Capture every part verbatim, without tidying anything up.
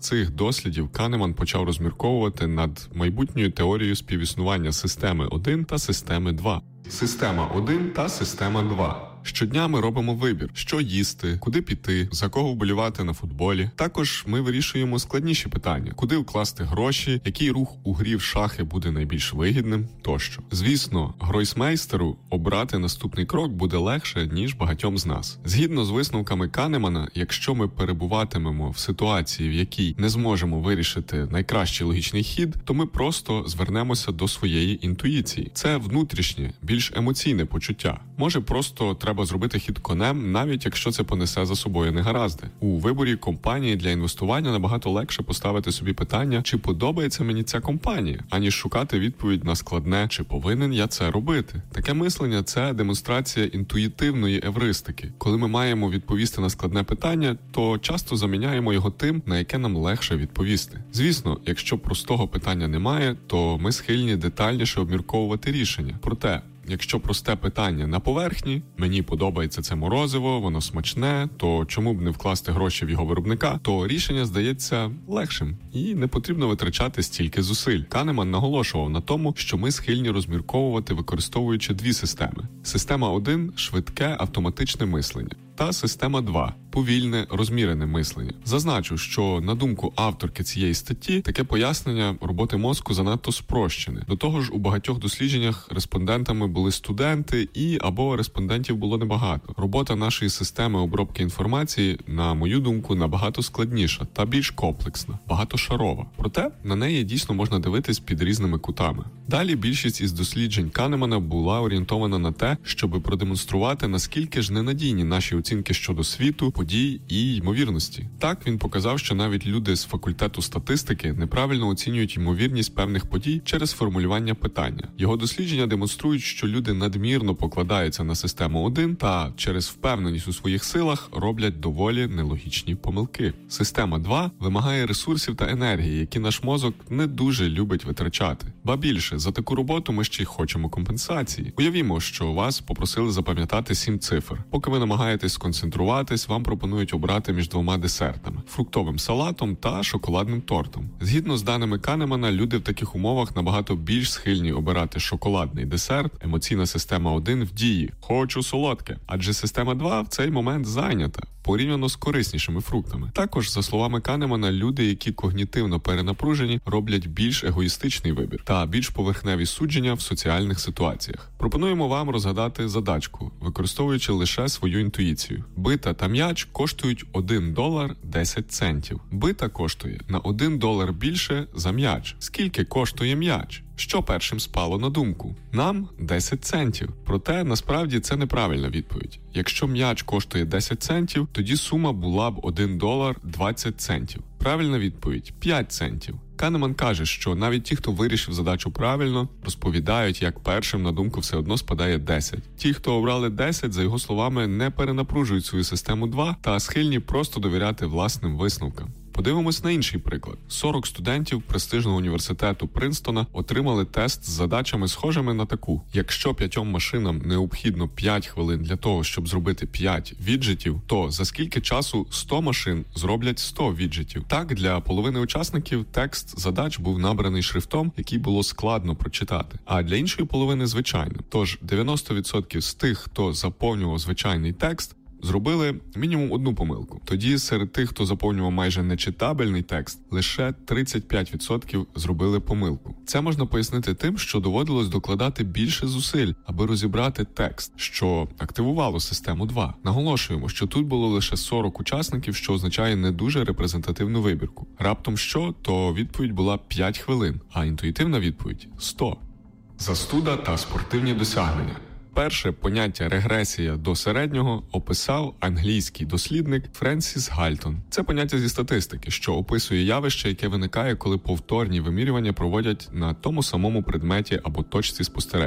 цих дослідів Канеман почав розмірковувати над майбутньою теорією співіснування системи один та системи два. Система один та система два. Щодня ми робимо вибір, що їсти, куди піти, за кого вболівати на футболі. Також ми вирішуємо складніші питання, куди вкласти гроші, який рух у грі в шахи буде найбільш вигідним, тощо. Звісно, гройсмейстеру обрати наступний крок буде легше, ніж багатьом з нас. Згідно з висновками Канемана, якщо ми перебуватимемо в ситуації, в якій не зможемо вирішити найкращий логічний хід, то ми просто звернемося до своєї інтуїції. Це внутрішнє, більш емоційне почуття. Може просто треба зробити хід конем, навіть якщо це понесе за собою негаразди. У виборі компанії для інвестування набагато легше поставити собі питання, чи подобається мені ця компанія, аніж шукати відповідь на складне, чи повинен я це робити. Таке мислення – це демонстрація інтуїтивної евристики. Коли ми маємо відповісти на складне питання, то часто заміняємо його тим, на яке нам легше відповісти. Звісно, якщо простого питання немає, то ми схильні детальніше обмірковувати рішення. Проте, якщо просте питання на поверхні, мені подобається це морозиво, воно смачне, то чому б не вкласти гроші в його виробника, то рішення здається легшим і не потрібно витрачати стільки зусиль. Канеман наголошував на тому, що ми схильні розмірковувати, використовуючи дві системи. Система один – швидке автоматичне мислення. Та система два – повільне, розмірене мислення. Зазначу, що, на думку авторки цієї статті, таке пояснення роботи мозку занадто спрощене. До того ж, у багатьох дослідженнях респондентами були студенти і або респондентів було небагато. Робота нашої системи обробки інформації, на мою думку, набагато складніша та більш комплексна, багатошарова. Проте, на неї дійсно можна дивитись під різними кутами. Далі більшість із досліджень Канемана була орієнтована на те, щоб продемонструвати, наскільки ж ненадійні наші оцінки щодо світу, подій і ймовірності. Так, він показав, що навіть люди з факультету статистики неправильно оцінюють ймовірність певних подій через формулювання питання. Його дослідження демонструють, що люди надмірно покладаються на систему один та через впевненість у своїх силах роблять доволі нелогічні помилки. Система два вимагає ресурсів та енергії, які наш мозок не дуже любить витрачати. Ба більше, за таку роботу ми ще й хочемо компенсації. Уявімо, що вас попросили запам'ятати сім цифр. Поки ви намагаєтесь сконцентруватись, вам пропонують обрати між двома десертами – фруктовим салатом та шоколадним тортом. Згідно з даними Канемана, люди в таких умовах набагато більш схильні обирати шоколадний десерт, емоційна система один в дії – хочу солодке, адже система два в цей момент зайнята, порівняно з кориснішими фруктами. Також, за словами Канемана, люди, які когнітивно перенапружені, роблять більш егоїстичний вибір та більш поверхневі судження в соціальних ситуаціях. Пропонуємо вам розгадати задачку, використовуючи лише свою інтуїцію. Бита та м'яч коштують один долар десять центів. Бита коштує на один долар більше за м'яч. Скільки коштує м'яч? Що першим спало на думку? Нам – десять центів. Проте, насправді, це неправильна відповідь. Якщо м'яч коштує десять центів, тоді сума була б один долар двадцять центів. Правильна відповідь – п'ять центів. Канеман каже, що навіть ті, хто вирішив задачу правильно, розповідають, як першим на думку все одно спадає десять. Ті, хто обрали десять, за його словами, не перенапружують свою систему два та схильні просто довіряти власним висновкам. Подивимось на інший приклад. сорок студентів престижного університету Принстона отримали тест з задачами, схожими на таку. Якщо п'ятьом машинам необхідно п'ять хвилин для того, щоб зробити п'ять віджитів, то за скільки часу сто машин зроблять сто віджитів? Так, для половини учасників текст задач був набраний шрифтом, який було складно прочитати, а для іншої половини – звичайним. Тож дев'яносто відсотків з тих, хто заповнював звичайний текст, зробили мінімум одну помилку. Тоді серед тих, хто заповнював майже нечитабельний текст, лише тридцять п'ять відсотків зробили помилку. Це можна пояснити тим, що доводилось докладати більше зусиль, аби розібрати текст, що активувало систему два. Наголошуємо, що тут було лише сорок учасників, що означає не дуже репрезентативну вибірку. Раптом що, то відповідь була п'ять хвилин, а інтуїтивна відповідь – сто. Застуда та спортивні досягнення. Перше поняття «регресія до середнього» описав англійський дослідник Френсіс Гальтон. Це поняття зі статистики, що описує явище, яке виникає, коли повторні вимірювання проводять на тому самому предметі або точці спостереження.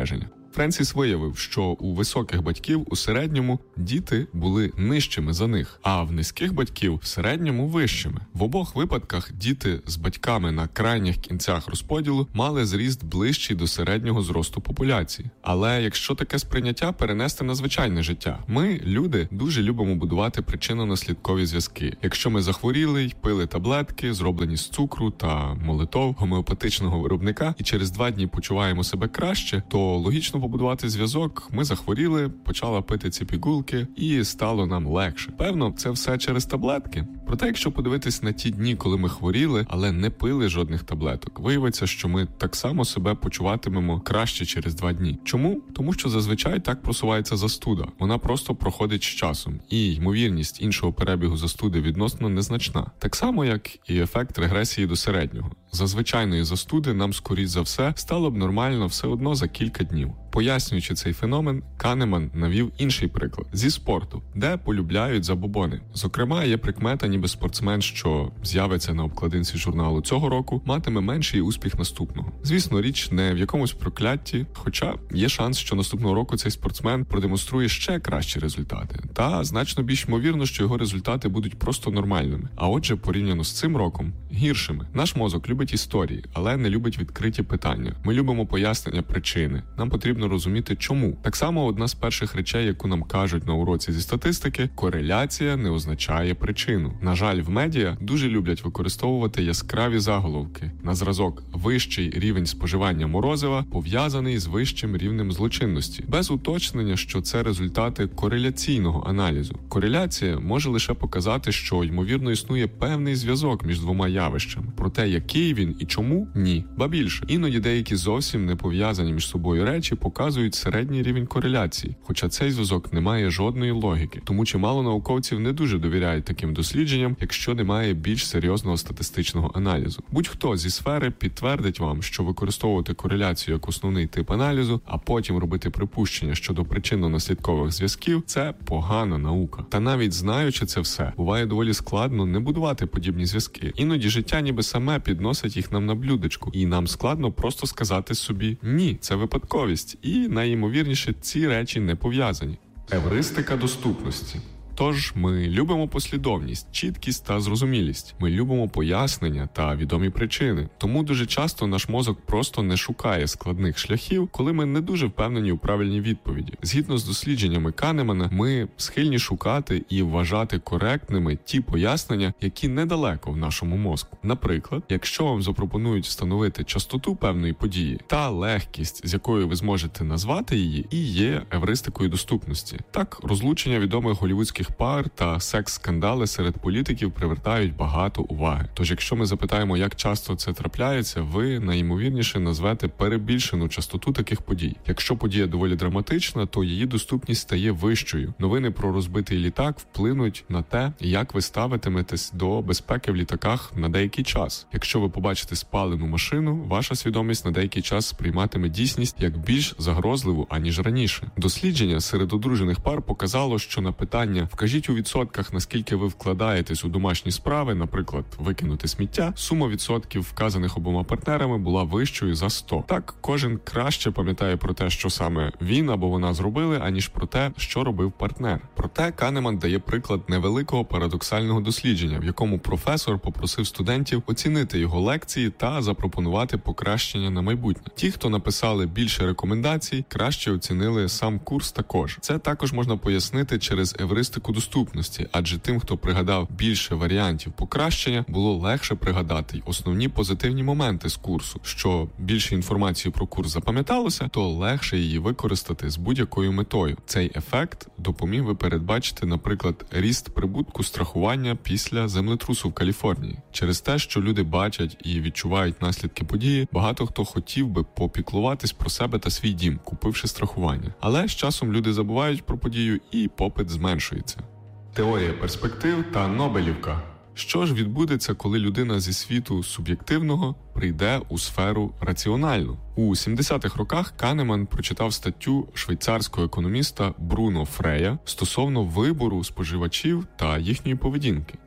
Френсіс виявив, що у високих батьків у середньому діти були нижчими за них, а в низьких батьків в середньому вищими. В обох випадках діти з батьками на крайніх кінцях розподілу мали зріст ближчий до середнього зросту популяції. Але якщо таке сприйняття перенести на звичайне життя, ми, люди, дуже любимо будувати причинно-наслідкові зв'язки. Якщо ми захворіли й пили таблетки, зроблені з цукру та молитов гомеопатичного виробника, і через два дні почуваємо себе краще, то логічно побудувати зв'язок. Ми захворіли, почали пити ці пігулки і стало нам легше. Певно, це все через таблетки. Проте, якщо подивитись на ті дні, коли ми хворіли, але не пили жодних таблеток, виявиться, що ми так само себе почуватимемо краще через два дні. Чому? Тому що зазвичай так просувається застуда. Вона просто проходить з часом, і ймовірність іншого перебігу застуди відносно незначна. Так само, як і ефект регресії до середнього. За звичайної застуди нам, скоріш за все, стало б нормально все одно за кілька днів. Пояснюючи цей феномен, Канеман навів інший приклад – зі спорту, де полюбляють забобони. Зокрема, є прикмета, ніби спортсмен, що з'явиться на обкладинці журналу цього року, матиме менший успіх наступного. Звісно, річ не в якомусь проклятті, хоча є шанс, що наступного року цей спортсмен продемонструє ще кращі результати. Та значно більш ймовірно, що його результати будуть просто нормальними. А отже, порівняно з цим роком, гіршими. Наш мозок любить історії, але не любить відкриті питання. Ми любимо пояснення причини. Нам потрібно розуміти, чому. Так само одна з перших речей, яку нам кажуть на уроці зі статистики – кореляція не означає причину. На жаль, в медіа дуже люблять використовувати яскраві заголовки. На зразок «вищий рівень споживання морозива пов'язаний з вищим рівнем злочинності», без уточнення, що це результати кореляційного аналізу. Кореляція може лише показати, що, ймовірно, існує певний зв'язок між двома явищами. Проте, який він і чому – ні. Ба більше, іноді деякі зовсім не пов'язані між собою речі показують середній рівень кореляції, хоча цей зв'язок не має жодної логіки. Тому чимало науковців не дуже довіряють таким дослідженням, якщо немає більш серйозного статистичного аналізу. Будь-хто зі сфери підтвердить вам, що використовувати кореляцію як основний тип аналізу, а потім робити припущення щодо причинно-наслідкових зв'язків – це погана наука. Та навіть знаючи це все, буває доволі складно не будувати подібні зв'язки. Іноді життя ніби саме підносить їх нам на блюдечку, і нам складно просто сказати собі «ні, це випадковість». І найімовірніше ці речі не пов'язані. Евристика доступності. Тож, ми любимо послідовність, чіткість та зрозумілість. Ми любимо пояснення та відомі причини. Тому дуже часто наш мозок просто не шукає складних шляхів, коли ми не дуже впевнені у правильній відповіді. Згідно з дослідженнями Канемана, ми схильні шукати і вважати коректними ті пояснення, які недалеко в нашому мозку. Наприклад, якщо вам запропонують встановити частоту певної події, та легкість, з якою ви зможете назвати її, і є евристикою доступності. Так, розлучення відомих голлівудських пар та секс-скандали серед політиків привертають багато уваги. Тож, якщо ми запитаємо, як часто це трапляється, ви найімовірніше назвете перебільшену частоту таких подій. Якщо подія доволі драматична, то її доступність стає вищою. Новини про розбитий літак вплинуть на те, як ви ставитиметесь до безпеки в літаках на деякий час. Якщо ви побачите спалену машину, ваша свідомість на деякий час сприйматиме дійсність як більш загрозливу, аніж раніше. Дослідження серед одружених пар показало, що на питання «вкажіть у відсотках, наскільки ви вкладаєтесь у домашні справи», наприклад, викинути сміття, сума відсотків, вказаних обома партнерами, була вищою за сто. Так, кожен краще пам'ятає про те, що саме він або вона зробили, аніж про те, що робив партнер. Проте Канеман дає приклад невеликого парадоксального дослідження, в якому професор попросив студентів оцінити його лекції та запропонувати покращення на майбутнє. Ті, хто написали більше рекомендацій, краще оцінили сам курс також. Це також можна пояснити через евристику доступності, адже тим, хто пригадав більше варіантів покращення, було легше пригадати й основні позитивні моменти з курсу. Що більше інформації про курс запам'яталося, то легше її використати з будь-якою метою. Цей ефект допоміг ви передбачити, наприклад, ріст прибутку страхування після землетрусу в Каліфорнії. Через те, що люди бачать і відчувають наслідки події, багато хто хотів би попіклуватись про себе та свій дім, купивши страхування. Але з часом люди забувають про подію і попит зменшується. Теорія перспектив та Нобелівка. Що ж відбудеться, коли людина зі світу суб'єктивного прийде у сферу раціональну? У сімдесятих роках Канеман прочитав статтю швейцарського економіста Бруно Фрея стосовно вибору споживачів та їхньої поведінки.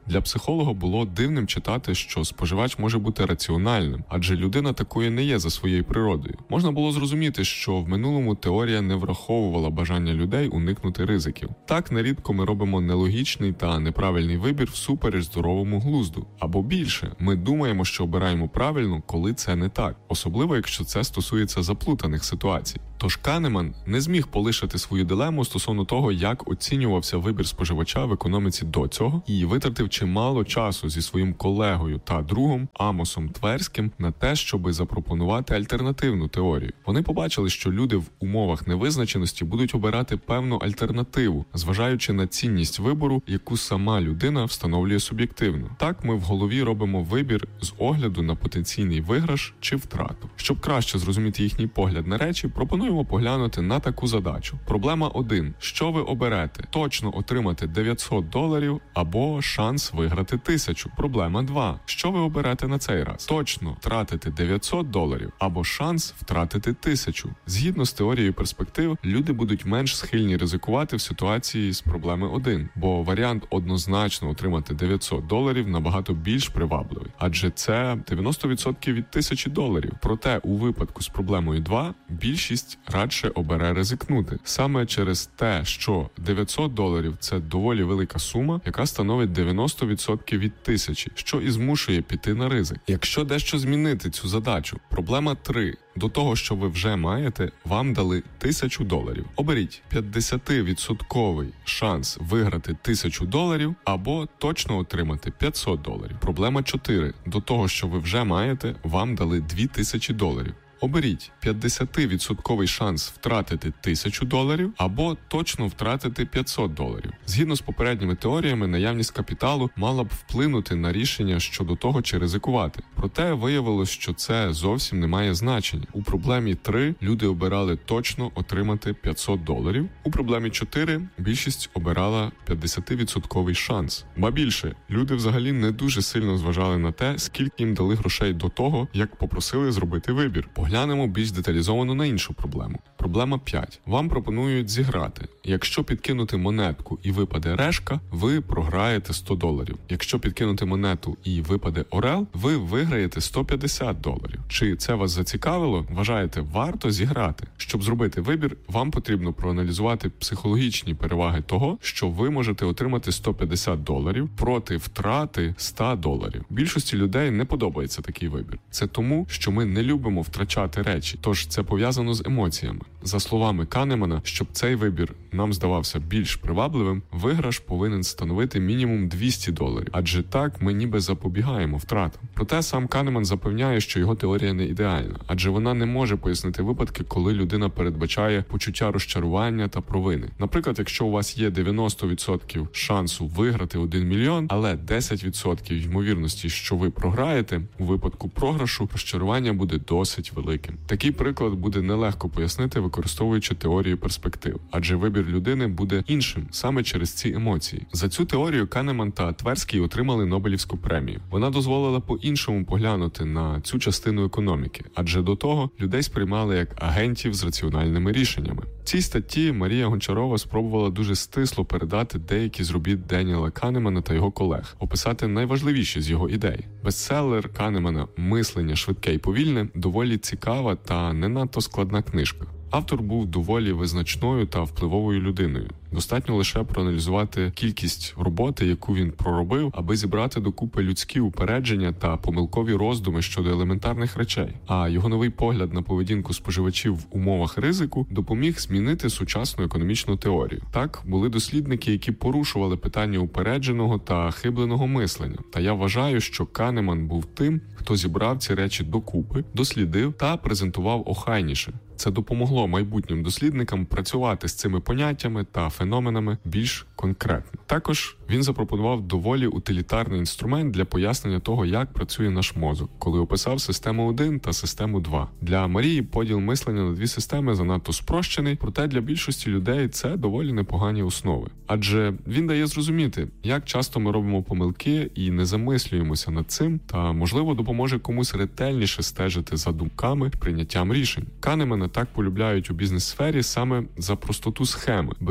Для психолога було дивним читати, що споживач може бути раціональним, адже людина такою не є за своєю природою. Можна було зрозуміти, що в минулому теорія не враховувала бажання людей уникнути ризиків. Так, нерідко ми робимо нелогічний та неправильний вибір всупереч здоровому глузду. Або більше, ми думаємо, що обираємо правильно, коли це не так. Особливо, якщо це стосується заплутаних ситуацій. Тож Канеман не зміг полишити свою дилему стосовно того, як оцінювався вибір споживача в економіці до цього, і витратив чимало часу зі своїм колегою та другом Амосом Тверським на те, щоби запропонувати альтернативну теорію. Вони побачили, що люди в умовах невизначеності будуть обирати певну альтернативу, зважаючи на цінність вибору, яку сама людина встановлює суб'єктивно. Так ми в голові робимо вибір з огляду на потенційний виграш чи втрату. Щоб краще зрозуміти їхній погляд на речі, пропонуємо поглянути на таку задачу. Проблема один. Що ви оберете? Точно отримати дев'ятсот доларів або шанс виграти тисячу. Проблема два. Що ви оберете на цей раз? Точно втратити дев'ятсот доларів або шанс втратити тисячу. Згідно з теорією перспектив, люди будуть менш схильні ризикувати в ситуації з проблеми один, бо варіант однозначно отримати дев'ятсот доларів набагато більш привабливий, адже це дев'яносто відсотків від тисячі доларів. Проте у випадку з проблемою два більшість радше обере ризикнути. Саме через те, що дев'ятсот доларів – це доволі велика сума, яка становить дев'яносто відсотків від тисячі, що і змушує піти на ризик. Якщо дещо змінити цю задачу, проблема три. До того, що ви вже маєте, вам дали тисячу доларів. Оберіть п'ятдесятивідсотковий шанс виграти тисячу доларів або точно отримати п'ятсот доларів. Проблема чотири. До того, що ви вже маєте, вам дали дві тисячі доларів. Оберіть п'ятдесятивідсотковий шанс втратити тисячу доларів або точно втратити п'ятсот доларів. Згідно з попередніми теоріями, наявність капіталу мала б вплинути на рішення щодо того, чи ризикувати. Проте виявилось, що це зовсім не має значення. У проблемі три люди обирали точно отримати п'ятсот доларів. У проблемі чотири більшість обирала п'ятдесятивідсотковий шанс. Ба більше, люди взагалі не дуже сильно зважали на те, скільки їм дали грошей до того, як попросили зробити вибір. Поглянемо більш деталізовано на іншу проблему. Проблема п'ять. Вам пропонують зіграти. Якщо підкинути монетку і випаде решка, ви програєте сто доларів. Якщо підкинути монету і випаде орел, ви виграєте сто п'ятдесят доларів. Чи це вас зацікавило? Вважаєте, варто зіграти? Щоб зробити вибір, вам потрібно проаналізувати психологічні переваги того, що ви можете отримати сто п'ятдесят доларів проти втрати сто доларів. Більшості людей не подобається такий вибір. Це тому, що ми не любимо втрачати речі, тож це пов'язано з емоціями. За словами Канемана, щоб цей вибір нам здавався більш привабливим, виграш повинен становити мінімум двісті доларів, адже так ми ніби запобігаємо втратам. Проте сам Канеман запевняє, що його теорія не ідеальна, адже вона не може пояснити випадки, коли людина передбачає почуття розчарування та провини. Наприклад, якщо у вас є дев'яносто відсотків шансу виграти один мільйон, але десять відсотків ймовірності, що ви програєте, у випадку програшу розчарування буде досить великим. Такий приклад буде нелегко пояснити, використовуючи теорію перспектив, адже вибір людини буде іншим саме через ці емоції. За цю теорію Канеман та Тверський отримали Нобелівську премію. Вона дозволила по-іншому поглянути на цю частину економіки, адже до того людей сприймали як агентів з раціональними рішеннями. В цій статті Марія Гончарова спробувала дуже стисло передати деякі з робіт Деніела Канемана та його колег, описати найважливіші з його ідей. Бестселер Канемана «Мислення швидке і повільне» доволі цікава та не надто складна книжка. Автор був доволі визначною та впливовою людиною. Достатньо лише проаналізувати кількість роботи, яку він проробив, аби зібрати докупи людські упередження та помилкові роздуми щодо елементарних речей. А його новий погляд на поведінку споживачів в умовах ризику допоміг змінити сучасну економічну теорію. Так, були дослідники, які порушували питання упередженого та хибленого мислення. Та я вважаю, що Канеман був тим, хто зібрав ці речі докупи, дослідив та презентував охайніше. Це допомогло майбутнім дослідникам працювати з цими поняттями та феноменами більш конкретно. Також він запропонував доволі утилітарний інструмент для пояснення того, як працює наш мозок, коли описав систему один та систему два. Для Марії поділ мислення на дві системи занадто спрощений, проте для більшості людей це доволі непогані основи. Адже він дає зрозуміти, як часто ми робимо помилки і не замислюємося над цим, та, можливо, допоможе комусь ретельніше стежити за думками і прийняттям рішень. Канемана так полюбляють у бізнес-сфері саме за простоту схеми, без нудних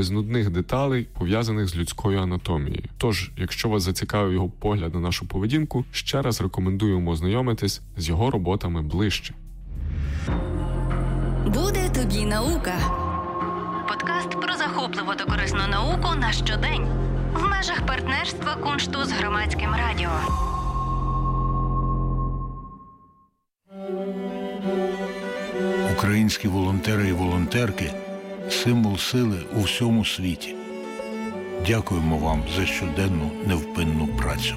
дрібних деталей, пов'язаних з людською анатомією. Тож, якщо вас зацікавив його погляд на нашу поведінку, ще раз рекомендуємо ознайомитись з його роботами ближче. Буде тобі наука. Подкаст про захопливу та корисну науку на щодень. В межах партнерства Куншту з Громадським радіо. Українські волонтери і волонтерки – символ сили у всьому світі. Дякуємо вам за щоденну невпинну працю.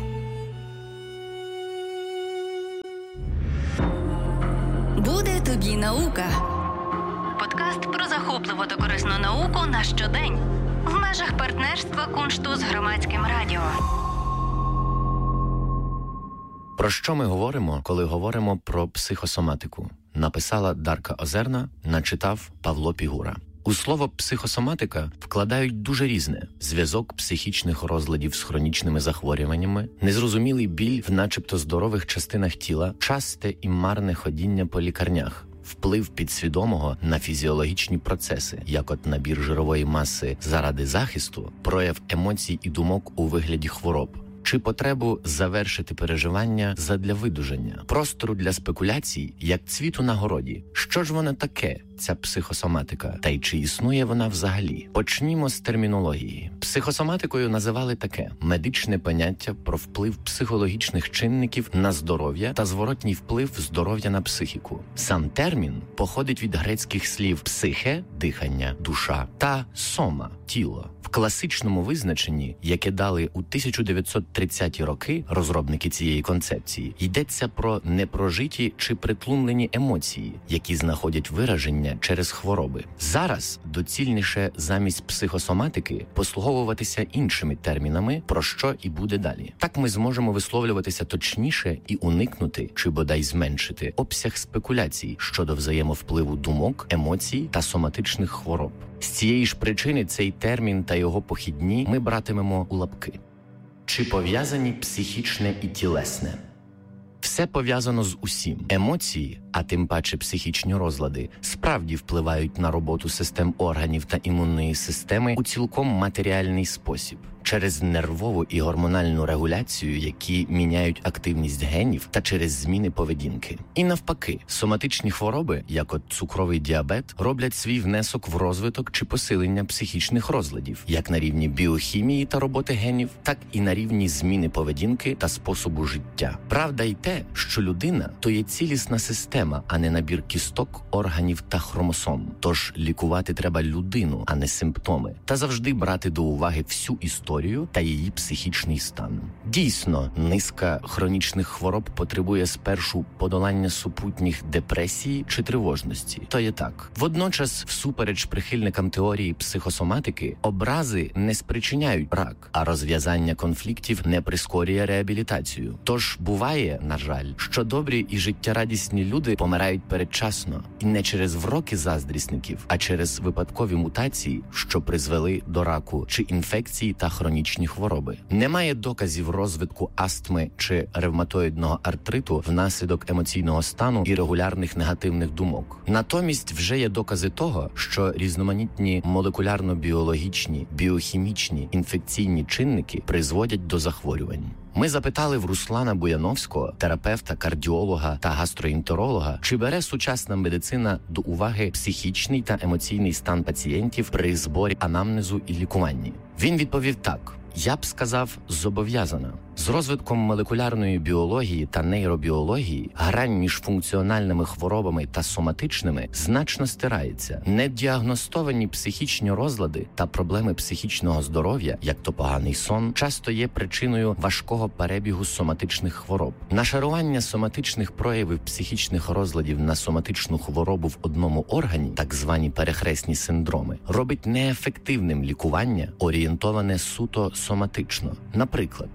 Буде тобі наука. Подкаст про захопливу та корисну науку на щодень. В межах партнерства Куншту з Громадським радіо. Про що ми говоримо, коли говоримо про психосоматику? Написала Дарка Озерна, начитав Павло Пігура. У слово «психосоматика» вкладають дуже різне – зв'язок психічних розладів з хронічними захворюваннями, незрозумілий біль в начебто здорових частинах тіла, часте і марне ходіння по лікарнях, вплив підсвідомого на фізіологічні процеси, як от набір жирової маси заради захисту, прояв емоцій і думок у вигляді хвороб, чи потребу завершити переживання задля видужання, простору для спекуляцій, як цвіт у на городі. Що ж вона таке, ця психосоматика, та й чи існує вона взагалі? Почнімо з термінології. Психосоматикою називали таке – медичне поняття про вплив психологічних чинників на здоров'я та зворотній вплив здоров'я на психіку. Сам термін походить від грецьких слів «психе» – дихання, душа, та «сома» – тіло. В класичному визначенні, яке дали у тисяча дев'ятсот тридцяті роки розробники цієї концепції, йдеться про непрожиті чи притлумлені емоції, які знаходять вираження через хвороби. Зараз доцільніше замість психосоматики послуговуватися іншими термінами, про що і буде далі. Так ми зможемо висловлюватися точніше і уникнути, чи бодай зменшити, обсяг спекуляцій щодо взаємовпливу думок, емоцій та соматичних хвороб. З цієї ж причини цей термін та його похідні ми братимемо у лапки. Чи пов'язані психічне і тілесне? Все пов'язано з усім. Емоції, а тим паче психічні розлади, справді впливають на роботу систем органів та імунної системи у цілком матеріальний спосіб. Через нервову і гормональну регуляцію, які міняють активність генів, та через зміни поведінки. І навпаки, соматичні хвороби, як от цукровий діабет, роблять свій внесок в розвиток чи посилення психічних розладів, як на рівні біохімії та роботи генів, так і на рівні зміни поведінки та способу життя. Правда й те, що людина – то є цілісна система, а не набір кісток, органів та хромосом. Тож лікувати треба людину, а не симптоми. Та завжди брати до уваги всю історію та її психічний стан. Дійсно, низка хронічних хвороб потребує спершу подолання супутніх депресії чи тривожності. То є так. Водночас, всупереч прихильникам теорії психосоматики, образи не спричиняють рак, а розв'язання конфліктів не прискорює реабілітацію. Тож буває, на жаль, що добрі і життєрадісні люди помирають передчасно. І не через вроки заздрісників, а через випадкові мутації, що призвели до раку чи інфекції та хронічних хронічні хвороби. Немає доказів розвитку астми чи ревматоїдного артриту внаслідок емоційного стану і регулярних негативних думок. Натомість вже є докази того, що різноманітні молекулярно-біологічні, біохімічні, інфекційні чинники призводять до захворювань. Ми запитали в Руслана Буяновського, терапевта, кардіолога та гастроентеролога, чи бере сучасна медицина до уваги психічний та емоційний стан пацієнтів при зборі анамнезу і лікуванні. Він відповів так. Я б сказав, зобов'язана. З розвитком молекулярної біології та нейробіології грань між функціональними хворобами та соматичними значно стирається. Недіагностовані психічні розлади та проблеми психічного здоров'я, як то поганий сон, часто є причиною важкого перебігу соматичних хвороб. Нашарування соматичних проявів психічних розладів на соматичну хворобу в одному органі, так звані перехресні синдроми, робить неефективним лікування, орієнтоване суто соматично. Наприклад, у пацієнтів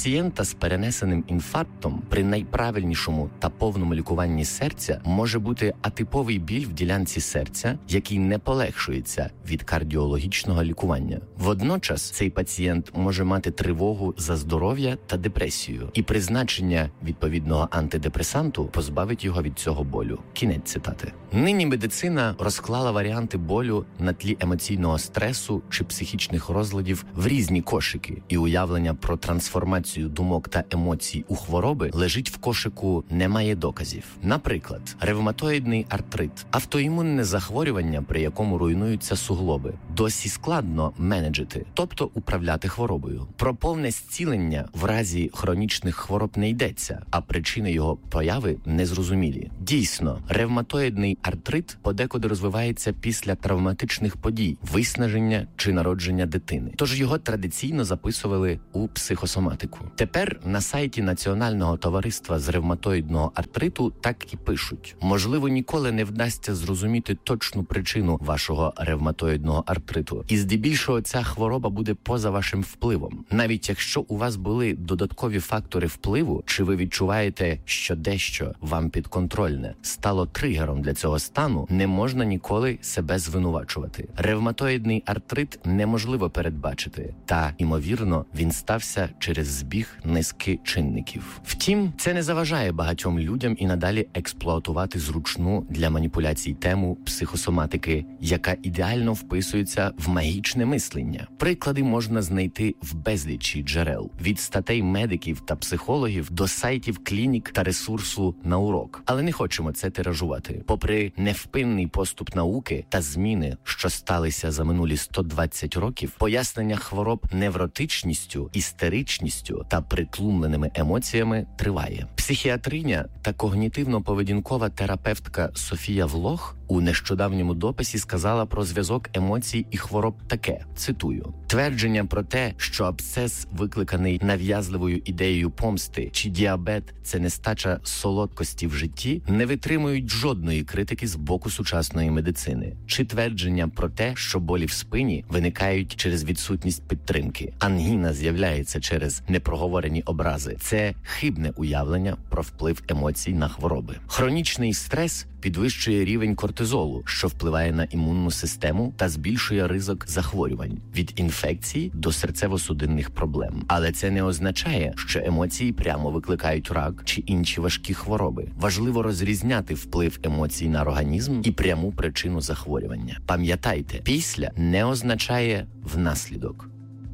пацієнта з перенесеним інфарктом при найправильнішому та повному лікуванні серця може бути атиповий біль в ділянці серця, який не полегшується від кардіологічного лікування. Водночас цей пацієнт може мати тривогу за здоров'я та депресію, і призначення відповідного антидепресанту позбавить його від цього болю. Кінець цитати. Нині медицина розклала варіанти болю на тлі емоційного стресу чи психічних розладів в різні кошики, і уявлення про трансформацію думок та емоцій у хвороби лежить в кошику «немає доказів». Наприклад, ревматоїдний артрит – автоімунне захворювання, при якому руйнуються суглоби. Досі складно менеджити, тобто управляти хворобою. Про повне зцілення в разі хронічних хвороб не йдеться, а причини його появи незрозумілі. Дійсно, ревматоїдний артрит подекуди розвивається після травматичних подій, виснаження чи народження дитини. Тож його традиційно записували у психосоматику. Тепер на сайті Національного товариства з ревматоїдного артриту так і пишуть: можливо, ніколи не вдасться зрозуміти точну причину вашого ревматоїдного артриту. І здебільшого ця хвороба буде поза вашим впливом. Навіть якщо у вас були додаткові фактори впливу, чи ви відчуваєте, що дещо вам підконтрольне стало тригером для цього стану, не можна ніколи себе звинувачувати. Ревматоїдний артрит неможливо передбачити, та, ймовірно, він стався через збіг низки чинників. Втім, це не заважає багатьом людям і надалі експлуатувати зручну для маніпуляцій тему психосоматики, яка ідеально вписується в магічне мислення. Приклади можна знайти в безлічі джерел, від статей медиків та психологів до сайтів клінік та ресурсу на урок. Але не хочемо це тиражувати. Попри невпинний поступ науки та зміни, що сталися за минулі сто двадцять років, пояснення хвороб невротичністю, істеричністю та притлумленими емоціями триває. Психіатриня та когнітивно-поведінкова терапевтка Софія Влох у нещодавньому дописі сказала про зв'язок емоцій і хвороб таке, цитую: «Твердження про те, що абсцес, викликаний нав'язливою ідеєю помсти, чи діабет – це нестача солодкості в житті, не витримують жодної критики з боку сучасної медицини. Чи твердження про те, що болі в спині виникають через відсутність підтримки, ангіна з'являється через непроговорені образи – це хибне уявлення про вплив емоцій на хвороби. Хронічний стрес підвищує рівень кортизолу, що впливає на імунну систему та збільшує ризик захворювань від інфекцій до серцево-судинних проблем. Але це не означає, що емоції прямо викликають рак чи інші важкі хвороби. Важливо розрізняти вплив емоцій на організм і пряму причину захворювання. Пам'ятайте, після не означає внаслідок.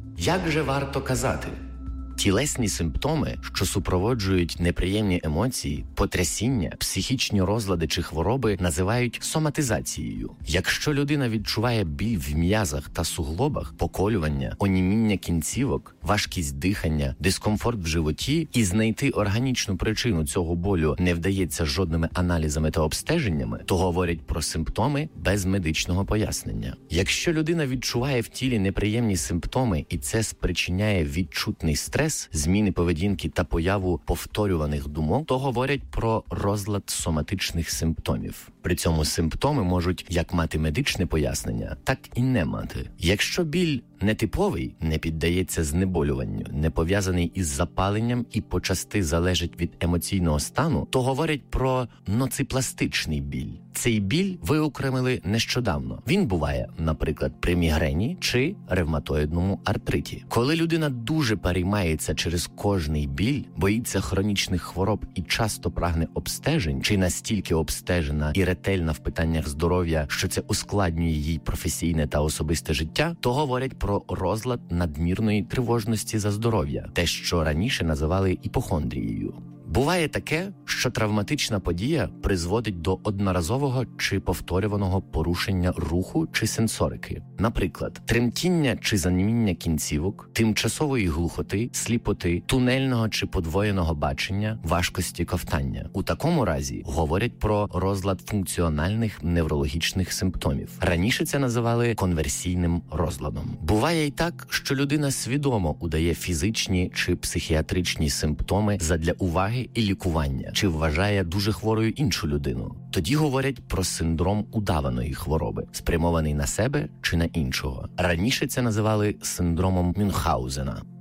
Як же варто казати? Тілесні симптоми, що супроводжують неприємні емоції, потрясіння, психічні розлади чи хвороби, називають соматизацією. Якщо людина відчуває біль в м'язах та суглобах, поколювання, оніміння кінцівок, важкість дихання, дискомфорт в животі, і знайти органічну причину цього болю не вдається жодними аналізами та обстеженнями, то говорять про симптоми без медичного пояснення. Якщо людина відчуває в тілі неприємні симптоми і це спричиняє відчутний стрес, зміни поведінки та появу повторюваних думок, то говорять про розлад соматичних симптомів. При цьому симптоми можуть як мати медичне пояснення, так і не мати. Якщо біль нетиповий, не піддається знеболюванню, не пов'язаний із запаленням і почасти залежить від емоційного стану, то говорять про ноципластичний біль. Цей біль виокремили нещодавно. Він буває, наприклад, при мігрені чи ревматоїдному артриті. Коли людина дуже переймається через кожний біль, боїться хронічних хвороб і часто прагне обстежень, чи настільки обстежена і ретельна в питаннях здоров'я, що це ускладнює їй професійне та особисте життя, то говорять про розлад надмірної тривожності за здоров'я, те, що раніше називали іпохондрією. Буває таке, що травматична подія призводить до одноразового чи повторюваного порушення руху чи сенсорики. Наприклад, тремтіння чи заніміння кінцівок, тимчасової глухоти, сліпоти, тунельного чи подвоєного бачення, важкості ковтання. У такому разі говорять про розлад функціональних неврологічних симптомів. Раніше це називали конверсійним розладом. Буває й так, що людина свідомо удає фізичні чи психіатричні симптоми задля уваги і лікування, чи вважає дуже хворою іншу людину. Тоді говорять про синдром удаваної хвороби, спрямований на себе чи на іншого. Раніше це називали синдромом Мюнхгаузена.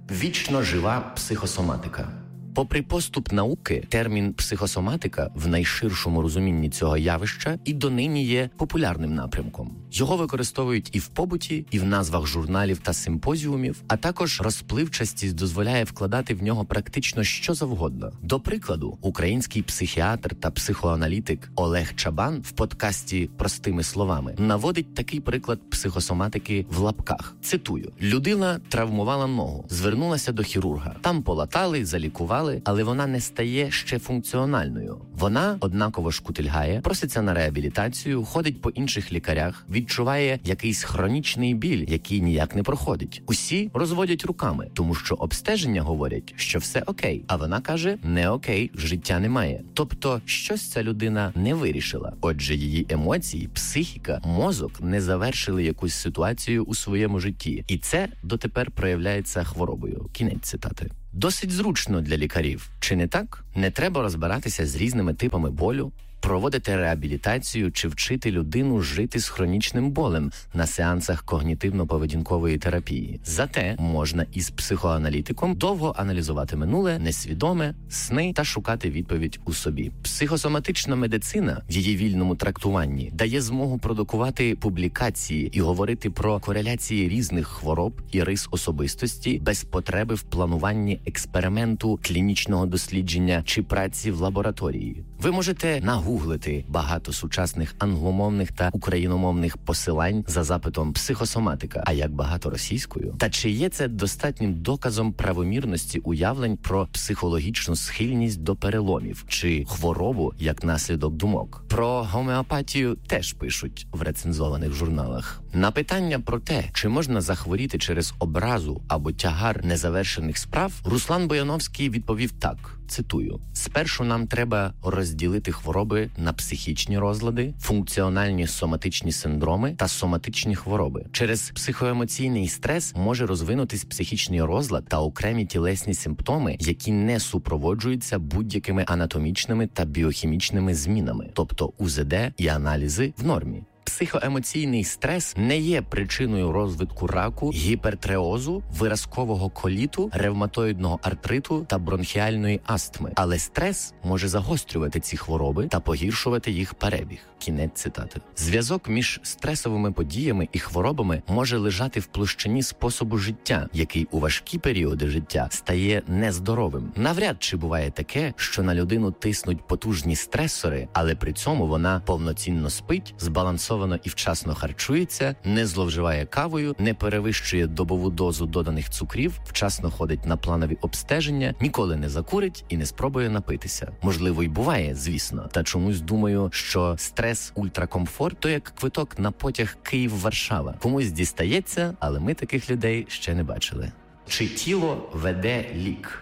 Вічно жива психосоматика. Попри поступ науки, термін «психосоматика» в найширшому розумінні цього явища і донині є популярним напрямком. Його використовують і в побуті, і в назвах журналів та симпозіумів, а також розпливчастість дозволяє вкладати в нього практично що завгодно. До прикладу, український психіатр та психоаналітик Олег Чабан в подкасті «Простими словами» наводить такий приклад психосоматики в лапках. Цитую: «Людина травмувала ногу, звернулася до хірурга. Там полатали, залікували, але вона не стає ще функціональною. Вона однаково шкутильгає, проситься на реабілітацію, ходить по інших лікарях, відчуває якийсь хронічний біль, який ніяк не проходить. Усі розводять руками, тому що обстеження говорять, що все окей, а вона каже, не окей, життя немає. Тобто, щось ця людина не вирішила. Отже, її емоції, психіка, мозок не завершили якусь ситуацію у своєму житті. І це дотепер проявляється хворобою». Кінець цитати. Досить зручно для лікарів. Чи не так? Не треба розбиратися з різними типами болю, проводити реабілітацію чи вчити людину жити з хронічним болем на сеансах когнітивно-поведінкової терапії. Зате можна із психоаналітиком довго аналізувати минуле, несвідоме, сни та шукати відповідь у собі. Психосоматична медицина в її вільному трактуванні дає змогу продукувати публікації і говорити про кореляції різних хвороб і рис особистості без потреби в плануванні експерименту, клінічного дослідження чи праці в лабораторії. Ви можете нагуглити багато сучасних англомовних та україномовних посилань за запитом «психосоматика», а як багато російською? Та чи є це достатнім доказом правомірності уявлень про психологічну схильність до переломів чи хворобу як наслідок думок? Про гомеопатію теж пишуть в рецензованих журналах. На питання про те, чи можна захворіти через образу або тягар незавершених справ, Руслан Бояновський відповів так, цитую: «Спершу нам треба розділити хвороби на психічні розлади, функціональні соматичні синдроми та соматичні хвороби. Через психоемоційний стрес може розвинутись психічний розлад та окремі тілесні симптоми, які не супроводжуються будь-якими анатомічними та біохімічними змінами, тобто У З Д і аналізи в нормі. Психоемоційний стрес не є причиною розвитку раку, гіпертреозу, виразкового коліту, ревматоїдного артриту та бронхіальної астми. Але стрес може загострювати ці хвороби та погіршувати їх перебіг». Кінець цитати. Зв'язок між стресовими подіями і хворобами може лежати в площині способу життя, який у важкі періоди життя стає нездоровим. Навряд чи буває таке, що на людину тиснуть потужні стресори, але при цьому вона повноцінно спить, збалансовано і вчасно харчується, не зловживає кавою, не перевищує добову дозу доданих цукрів, вчасно ходить на планові обстеження, ніколи не закурить і не спробує напитися. Можливо, й буває, звісно. Та чомусь думаю, що стрес ультракомфорт – то як квиток на потяг Київ-Варшава. Комусь дістається, але ми таких людей ще не бачили. Чи тіло веде лік?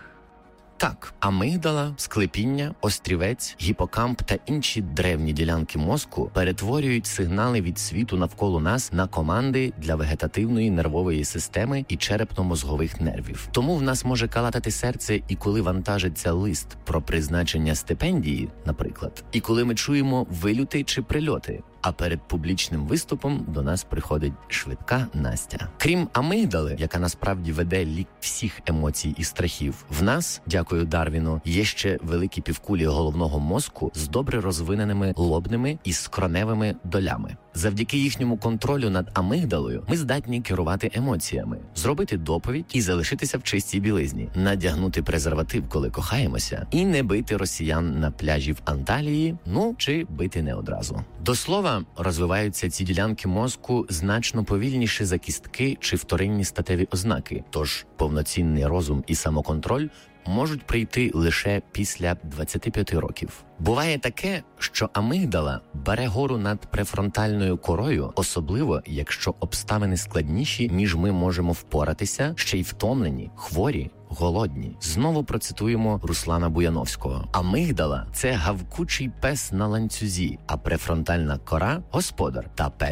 Так, амигдала, склепіння, острівець, гіпокамп та інші древні ділянки мозку перетворюють сигнали від світу навколо нас на команди для вегетативної нервової системи і черепно-мозгових нервів. Тому в нас може калатати серце і коли вантажиться лист про призначення стипендії, наприклад, і коли ми чуємо вильоти чи прильоти. А перед публічним виступом до нас приходить швидка Настя. Крім амигдали, яка насправді веде лік всіх емоцій і страхів, в нас, дякую Дарвіну, є ще великі півкулі головного мозку з добре розвиненими лобними і скроневими долями. Завдяки їхньому контролю над амигдалою ми здатні керувати емоціями, зробити доповідь і залишитися в чистій білизні, надягнути презерватив, коли кохаємося, і не бити росіян на пляжі в Анталії, ну, чи бити не одразу. До слова, розвиваються ці ділянки мозку значно повільніше за кістки чи вторинні статеві ознаки, тож повноцінний розум і самоконтроль можуть прийти лише після двадцяти п'яти років. Буває таке, що амигдала бере гору над префронтальною корою, особливо, якщо обставини складніші, ніж ми можемо впоратися, ще й втомлені, хворі, голодні. Знову процитуємо Руслана Буяновського. Амигдала – це гавкучий пес на ланцюзі, а префронтальна кора – господар. Та пес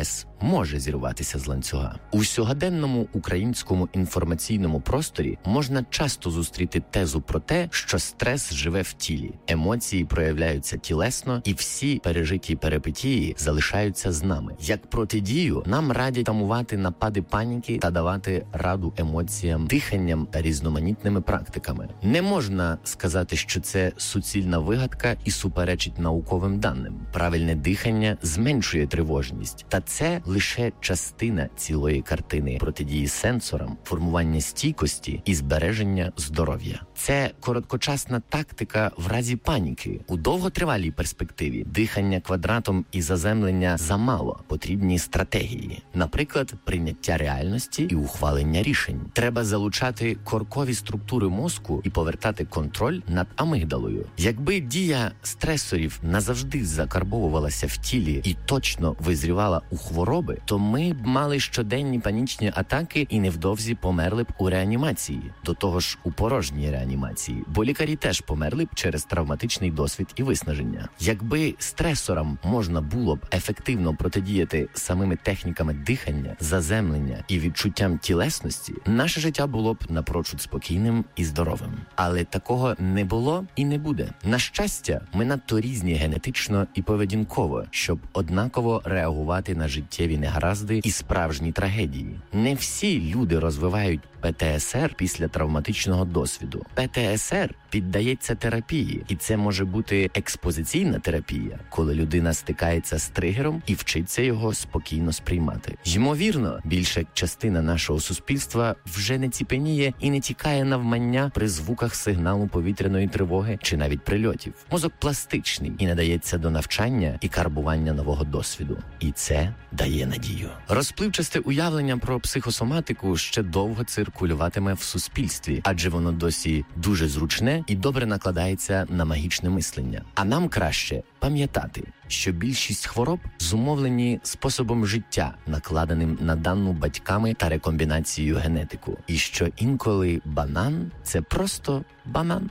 може зірватися з ланцюга. У сьогоденному українському інформаційному просторі можна часто зустріти тезу про те, що стрес живе в тілі, емоції проявляються тілесно і всі пережиті перипетії залишаються з нами. Як протидію, нам радять тамувати напади паніки та давати раду емоціям, диханням та різноманітними практиками. Не можна сказати, що це суцільна вигадка і суперечить науковим даним. Правильне дихання зменшує тривожність, та це лише частина цілої картини протидії сенсорам, формування стійкості і збереження здоров'я. Це короткочасна тактика в разі паніки. У довготривалій перспективі дихання квадратом і заземлення замало, потрібні стратегії. Наприклад, прийняття реальності і ухвалення рішень. Треба залучати коркові структури мозку і повертати контроль над амигдалою. Якби дія стресорів назавжди закарбовувалася в тілі і точно визрівала у хвороби, то ми б мали щоденні панічні атаки і невдовзі померли б у реанімації. До того ж, у порожній реанімації, бо лікарі теж померли б через травматичний досвід і виснаження. Якби стресорам можна було б ефективно протидіяти самими техніками дихання, заземлення і відчуттям тілесності, наше життя було б напрочуд спокійним і здоровим. Але такого не було і не буде. На щастя, ми надто різні генетично і поведінково, щоб однаково реагувати на життєві негаразди і справжні трагедії. Не всі люди розвивають Пе Те Ес Ер після травматичного досвіду. Пе Те Ес Ер піддається терапії, і це може бути експозиційна терапія, коли людина стикається з тригером і вчиться його спокійно сприймати. Ймовірно, більша частина нашого суспільства вже не ціпеніє і не тікає навмання при звуках сигналу повітряної тривоги чи навіть прильотів. Мозок пластичний і надається до навчання і карбування нового досвіду. І це дає надію. Розпливчасте уявлення про психосоматику ще довго циркулюватиме в суспільстві, адже воно досі дуже зручне і добре накладається на магічне мислення. А нам краще пам'ятати, що більшість хвороб зумовлені способом життя, накладеним на дану батьками та рекомбінацією генетику. І що інколи банан – це просто банан.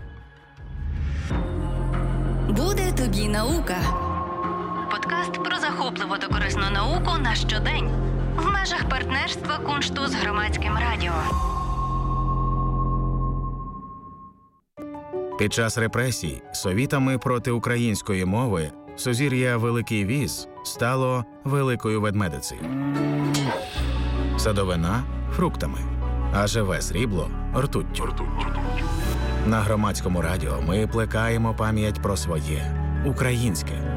Буде тобі наука. Подкаст про захопливу та корисну науку на щодень. В межах партнерства Куншту з Громадським радіо. Під час репресій совітами проти української мови сузір'я Великий Віз стало Великою Ведмедицею. Садовина – фруктами, а живе срібло – ртуттю. На Громадському радіо ми плекаємо пам'ять про своє, українське.